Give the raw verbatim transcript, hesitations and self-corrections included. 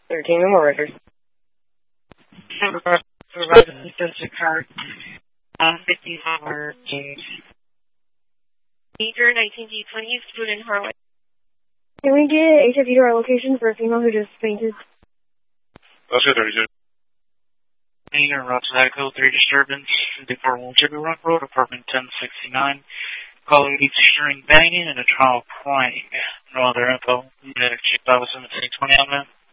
thirteen Memorial Records. Supervisor assistance occurred. Uh, fifty hour change. Major nineteen D twenty, Student Harway. Can we get H F U to our location for a female who just fainted? That's good, thirty-two. Major, Roger Echo, three disturbance, fifty-four Old Sugar Rock Road, apartment ten sixty-nine. Call eighty-two during banging and a trial crying. No other info. Medic Chief Officer seventeen twenty on that.